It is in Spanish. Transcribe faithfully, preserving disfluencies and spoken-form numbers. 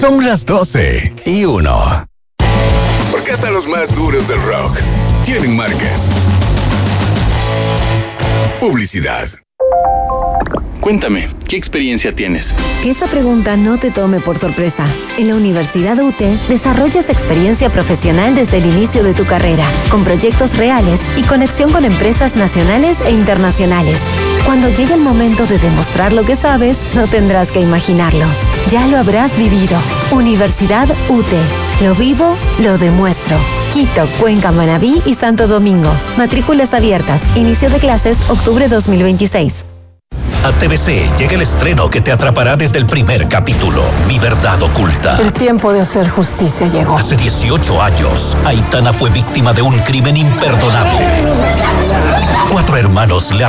Son las doce y uno. Porque hasta los más duros del rock tienen marcas. Publicidad. Cuéntame, ¿qué experiencia tienes? Que esa pregunta no te tome por sorpresa. En la Universidad U T desarrollas experiencia profesional desde el inicio de tu carrera, con proyectos reales y conexión con empresas nacionales e internacionales. Cuando llegue el momento de demostrar lo que sabes, no tendrás que imaginarlo. Ya lo habrás vivido. Universidad U T. Lo vivo, lo demuestro. Quito, Cuenca, Manabí y Santo Domingo. Matrículas abiertas. Inicio de clases octubre dos mil veintiséis. A T V C llega el estreno que te atrapará desde el primer capítulo. Mi verdad oculta. El tiempo de hacer justicia llegó. Hace dieciocho años, Aitana fue víctima de un crimen imperdonable. Cuatro hermanos le